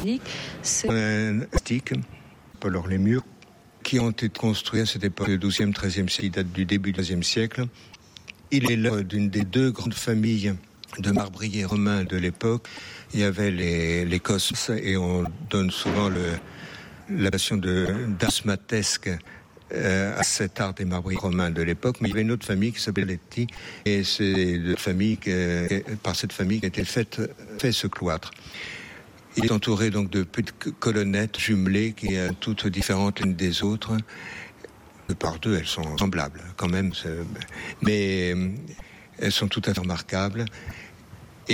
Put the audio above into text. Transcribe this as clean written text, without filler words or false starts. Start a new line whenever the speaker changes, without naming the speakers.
C'est un attique, alors les murs, qui ont été construits à cette époque, le XIIe, XIIIe siècle, qui date du début du XIIIe siècle. Il est l'œuvre d'une des deux grandes familles de marbriers romains de l'époque. Il y avait les Cosmes, et on donne souvent l'appellation d'asmatesque à cet art des marbriers romains de l'époque. Mais il y avait une autre famille qui s'appelait Letti, et c'est par cette famille qu'a été fait ce cloître. Il est entouré donc de petites colonnettes jumelées qui sont toutes différentes l'une des autres. Par deux, elles sont semblables quand même, mais elles sont tout à fait remarquables.